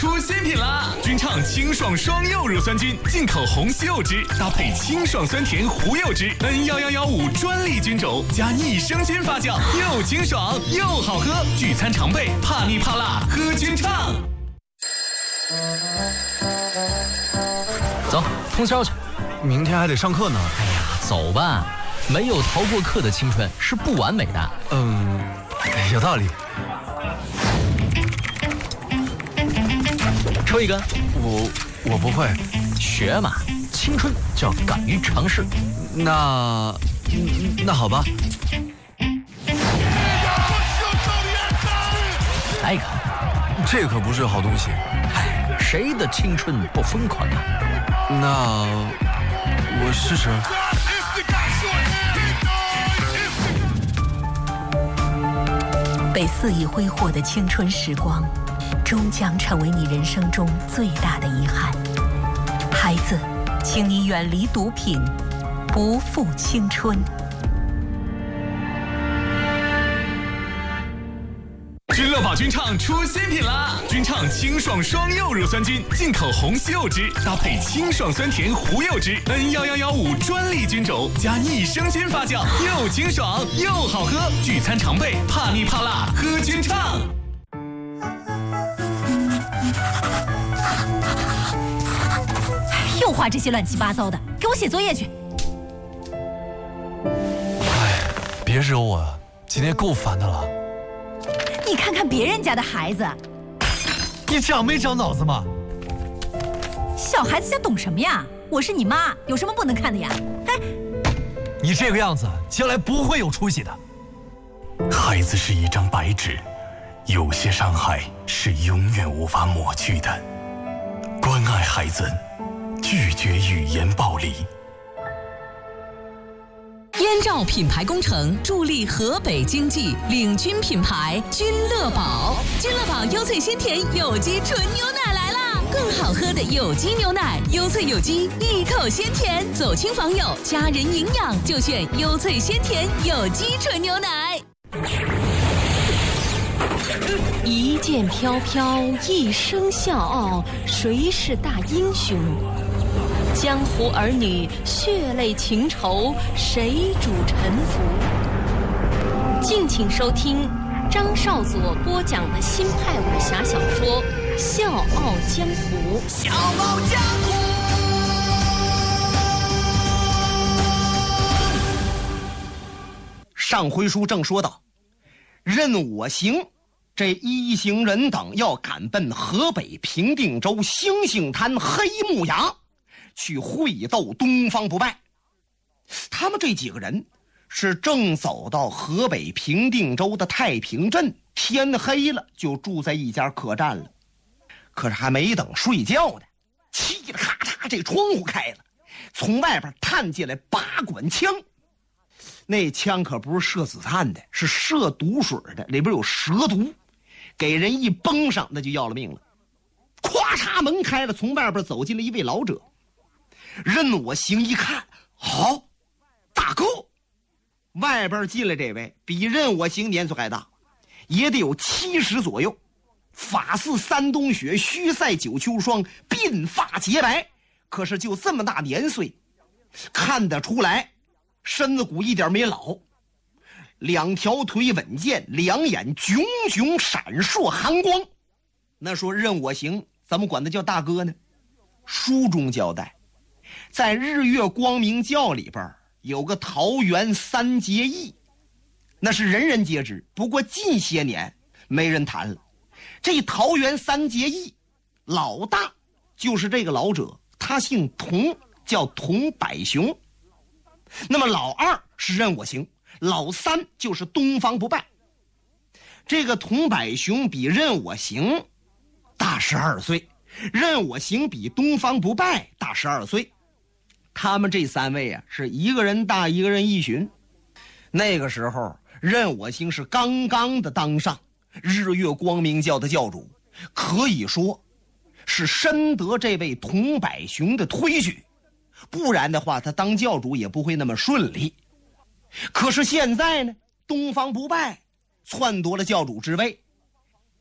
出新品啦！君畅清爽双柚乳酸菌，进口红西柚汁搭配清爽酸甜胡柚汁 ，N1115专利菌种加益生菌发酵，又清爽又好喝。聚餐常备，怕腻怕辣，喝君畅。 走，通宵去。 明天还得上课呢。 哎呀，走吧。没有逃过课的青春是不完美的。 有道理。 抽一根。 我不会。 学嘛，青春就要敢于尝试。 那好吧。 来一个。 这可不是好东西。 哎，谁的青春不疯狂啊？ 那我试试。 被肆意挥霍的青春时光，终将成为你人生中最大的遗憾。孩子，请你远离毒品，不负青春。 君乐宝君畅出新品啦！君畅清爽双柚乳酸菌，进口红西柚汁搭配清爽酸甜胡柚汁 ，N1115专利菌种加益生菌发酵，又清爽又好喝。聚餐常备，怕腻怕辣，喝君畅。 又画这些乱七八糟的，给我写作业去。 别惹我了，今天够烦的了。 你看看别人家的孩子， 你长没长脑子吗？ 小孩子家懂什么呀？我是你妈，有什么不能看的呀？哎， 你这个样子，将来不会有出息的。 孩子是一张白纸，有些伤害是永远无法抹去的。关爱孩子，拒绝语言暴力。 燕赵品牌工程助力河北经济，领军品牌君乐宝。君乐宝优萃鲜甜有机纯牛奶来啦！更好喝的有机牛奶，优萃有机，一口鲜甜。走亲访友，家人营养就选优萃鲜甜有机纯牛奶。一剑飘飘，一声笑傲，谁是大英雄？江湖儿女，血泪情仇，谁主沉浮？敬请收听张少佐播讲的新派武侠小说《笑傲江湖》。 笑傲江湖。 上回书正说到，任我行这一行人等要赶奔河北平定州星星滩黑木崖，去会斗东方不败。他们这几个人是正走到河北平定州的太平镇，天黑了就住在一家客栈了。可是还没等睡觉呢，嘁哩咔嚓，这窗户开了，从外边探进来8管枪。那枪可不是射子弹的，是射毒水的，里边有蛇毒，给人一崩上那就要了命了。咵嚓，门开了，从外边走进了一位老者。任我行一看，好，大哥，外边进来这位比任我行年岁还大，也得有70左右，发似山冬雪，须赛9秋霜，鬓发洁白。可是就这么大年岁，看得出来身子骨一点没老，2条腿稳健，2眼炯炯闪烁寒光。那说任我行怎么管他叫大哥呢？书中交代，在日月光明教里边有个桃园3结义，那是人人皆知，不过近些年没人谈了。这桃园3结义老大就是这个老者，他姓童，叫童百雄。那么老二是任我行，老三就是东方不败。这个童百雄比任我行大12岁，任我行比东方不败大12岁。他们这3位啊，是一个人大一个人一旬。那个时候任我行是刚刚的当上日月光明教的教主，可以说是深得这位童百雄的推举，不然的话他当教主也不会那么顺利。可是现在呢，东方不败篡夺了教主之位，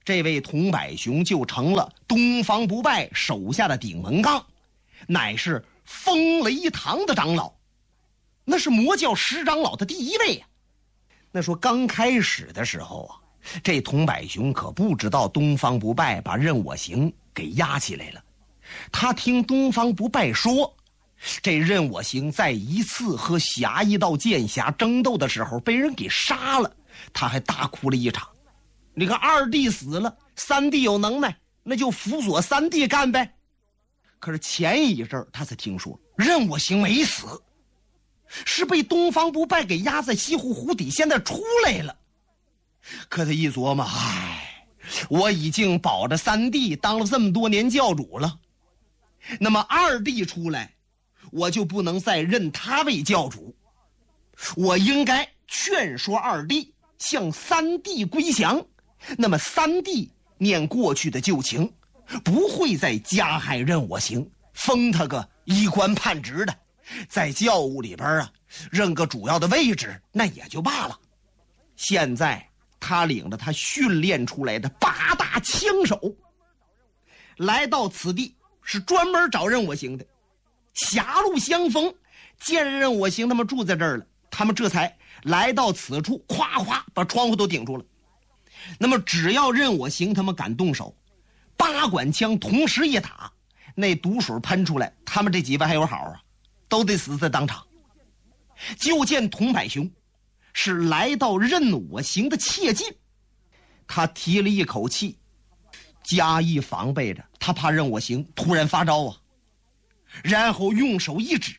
这位桐柏雄就成了东方不败手下的顶门杠，乃是风雷堂的长老，那是魔教10长老的第1位呀。那说刚开始的时候啊，这桐柏雄可不知道东方不败把任我行给押起来了。他听东方不败说，这任我行在一次和侠义道剑侠争斗的时候被人给杀了，他还大哭了一场。你看2弟死了，3弟有能耐，那就辅佐3弟干呗。可是前一阵他才听说任我行没死，是被东方不败给压在西湖湖底，现在出来了。可他一琢磨，我已经保着3弟当了这么多年教主了，那么2弟出来，我就不能再认他为教主，我应该劝说2弟向3弟归降，那么3弟念过去的旧情，不会再加害任我行，封他个衣冠叛职的，在教务里边啊任个主要的位置，那也就罢了。现在他领着他训练出来的8大枪手来到此地，是专门找任我行的。狭路相逢，见任我行他们住在这儿了，他们这才来到此处，夸夸把窗户都顶住了。那么只要任我行他们敢动手，8管枪同时一打，那毒水喷出来，他们这几位还有好啊，都得死在当场。就见桐柏雄是来到任我行的切近，他提了一口气，加以防备着，他怕任我行突然发招啊。然后用手一指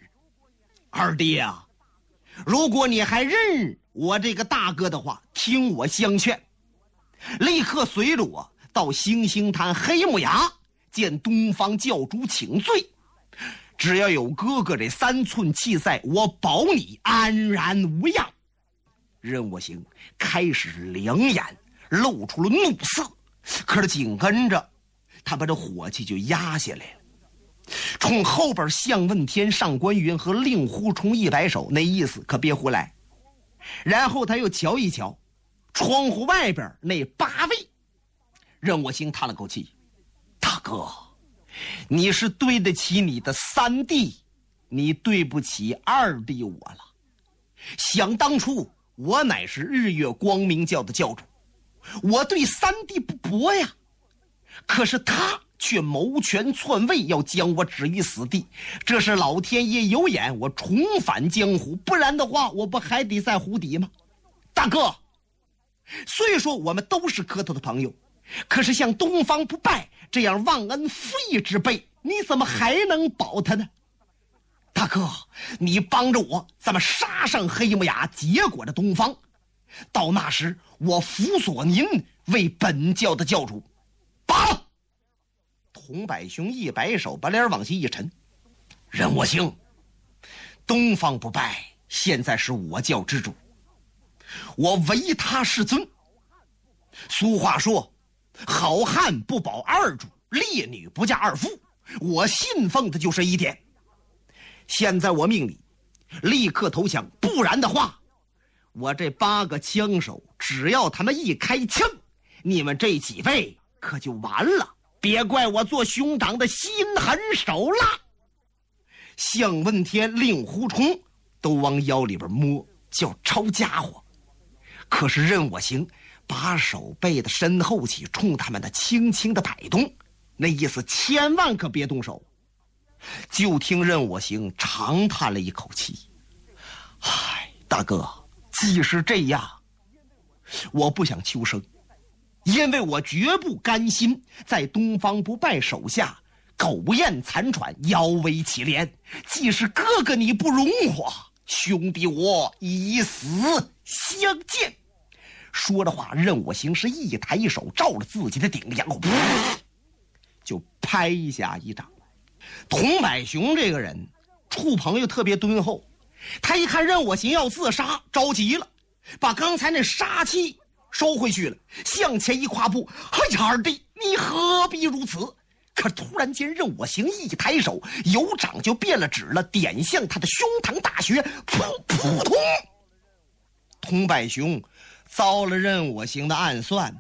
：“2弟啊，如果你还认我这个大哥的话，听我相劝，立刻随着我到星星潭黑木崖见东方教主请罪。只要有哥哥这3寸气在，我保你安然无恙。”任我行开始两眼露出了怒色，可是紧跟着他把这火气就压下来了，冲后边向问天、上官云和令狐冲一摆手，那意思可别胡来。然后他又瞧一瞧窗户外边那8位，任我行叹了口气：“大哥，你是对得起你的3弟，你对不起2弟我了。想当初我乃是日月光明教的教主，我对3弟不薄呀，可是他却谋权篡位，要将我置于死地。这是老天爷有眼，我重返江湖，不然的话我不还得在湖底吗？大哥，虽说我们都是磕头的朋友，可是像东方不败这样忘恩负义之辈，你怎么还能保他呢？大哥，你帮着我，咱们杀上黑木崖，结果这东方，到那时我辅佐您为本教的教主。罢了！桐柏雄一摆手，把脸往下一沉：“任我行，东方不败现在是我教之主，我唯他是尊。俗话说，好汉不保2主，烈女不嫁2夫，我信奉的就是一点。现在我命你立刻投降，不然的话，我这8个枪手只要他们一开枪，你们这几位可就完了，别怪我做兄长的心狠手辣。”向问天、令狐冲都往腰里边摸，叫抄家伙。可是任我行把手背的身后起，冲他们的轻轻的摆动，那意思千万可别动手。就听任我行长叹了一口气：“大哥，即使这样，我不想求生，因为我绝不甘心在东方不败手下苟延残喘，摇尾乞怜。即使哥哥你不容我，兄弟我以死相见。”说着话，任我行是一抬手照着自己的顶梁后，就拍下一掌。桐柏雄这个人处朋友特别敦厚，他一看任我行要自杀，着急了，把刚才那杀气收回去了，向前一跨步：“哎呀，2弟，你何必如此？”可突然间，任我行一抬手，有掌就变了指了，点向他的胸膛大穴，噗噗通！桐柏雄遭了任我行的暗算，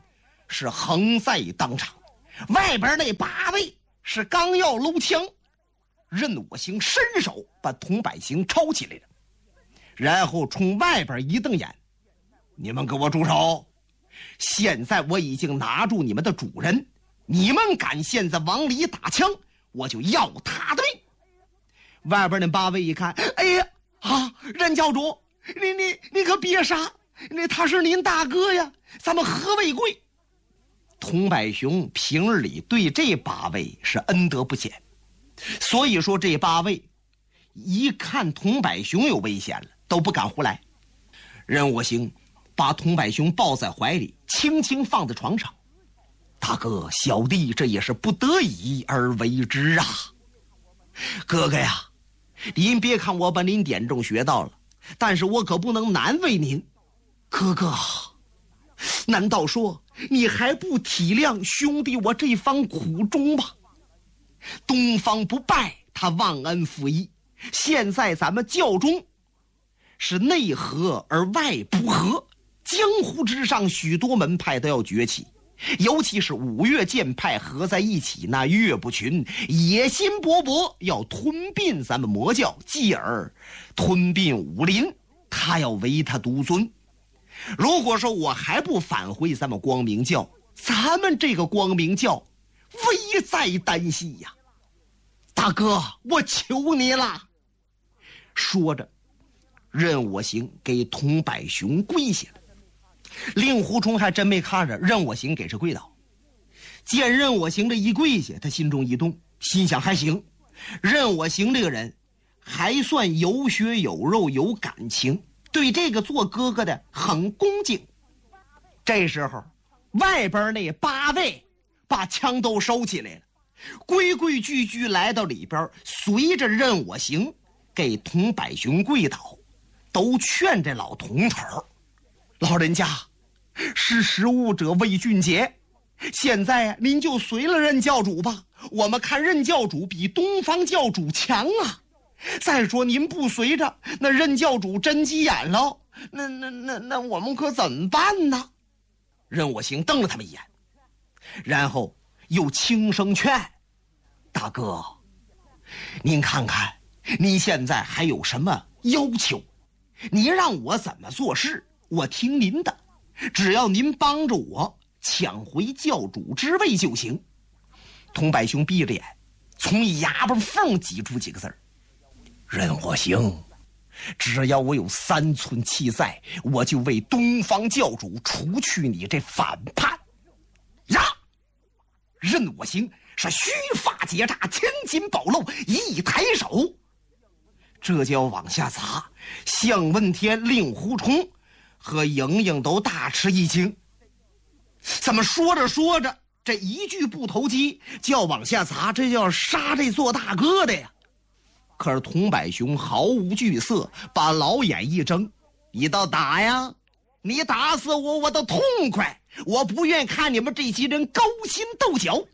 是横在当场，外边那8位是刚要搂枪，任我行伸手把童百行抄起来了，然后冲外边一瞪眼：“你们给我住手！现在我已经拿住你们的主人，你们敢现在往里打枪，我就要他的命！”外边那8位一看，哎呀任教主，你可别杀，他是您大哥呀，咱们和为贵。童百雄平日里对这8位是恩德不浅，所以说这8位一看童百雄有危险了，都不敢胡来。任我行把童百雄抱在怀里，轻轻放在床上：“大哥，小弟这也是不得已而为之啊。哥哥呀，您别看我把您点中穴道了，但是我可不能难为您。哥哥，难道说你还不体谅兄弟我这番苦衷吗？东方不败他忘恩负义，现在咱们教中是内和而外不和，江湖之上许多门派都要崛起，尤其是五岳剑派合在一起，那岳不群野心勃勃，要吞并咱们魔教，继而吞并武林，他要唯他独尊。如果说我还不返回咱们光明教，咱们这个光明教危在旦夕呀！大哥，我求你了。”说着，任我行给童百雄跪下了。令狐冲还真没看着任我行给这跪倒，见任我行这一跪下，他心中一动，心想还行，任我行这个人还算有血有肉有感情，对这个做哥哥的很恭敬。这时候外边那8位把枪都收起来了，规规矩矩来到里边，随着任我行给童百雄跪倒，都劝这老童头：“老人家，识时务者为俊杰，现在您就随了任教主吧，我们看任教主比东方教主强啊。再说您不随着，那任教主真急眼了，那我们可怎么办呢？”任我行瞪了他们一眼，然后又轻声劝：“大哥，您看看您现在还有什么要求？你让我怎么做事，我听您的，只要您帮着我抢回教主之位就行。”童百雄闭着眼，从牙巴缝挤出几个字：“任我行，只要我有3寸气在，我就为东方教主除去你这反叛。”呀！任我行是须发结扎，千金宝露，一抬手，这就要往下砸。向问天、令狐冲和莹莹都大吃一惊，怎么说着说着，这一句不投机就要往下砸，这就要杀这做大哥的呀！可是童百雄毫无惧色，把老眼一睁：“你倒打呀！你打死我，我都痛快！我不愿看你们这些人勾心斗角。”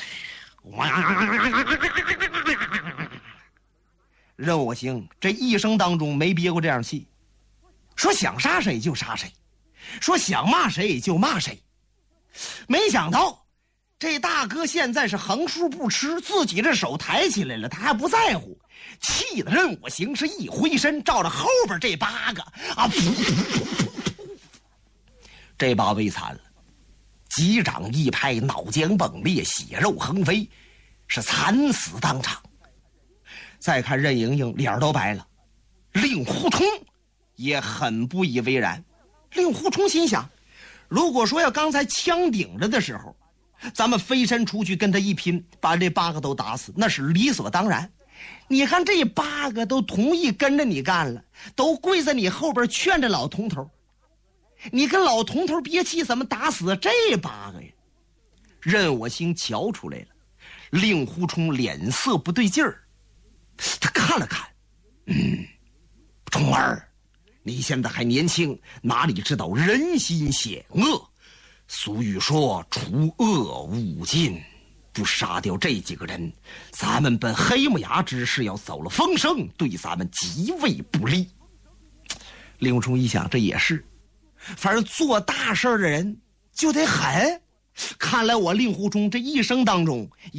任我行这一生当中没憋过这样气，说想杀谁就杀谁，说想骂谁就骂谁。没想到这大哥现在是横竖不吃，自己这手抬起来了，他还不在乎，气得任我行是一挥身，照着后边这8个啊，这8位惨了，击掌一拍，脑浆迸裂，血肉横飞，是惨死当场。再看任盈盈脸都白了，令狐冲也很不以为然。令狐冲心想，如果说要刚才枪顶着的时候，咱们飞身出去跟他一拼，把这8个都打死，那是理所当然。你看这8个都同意跟着你干了，都跪在你后边劝着老童头，你跟老童头憋气，怎么打死这8个呀？任我行瞧出来了，令狐冲脸色不对劲儿，他看了看，冲儿，你现在还年轻，哪里知道人心险恶？俗语说除恶务尽，不杀掉这几个人，咱们本黑木崖之事要走了风声，对咱们极为不利。令狐冲一想，这也是，反正做大事的人就得狠， 看来我令狐冲这一生当中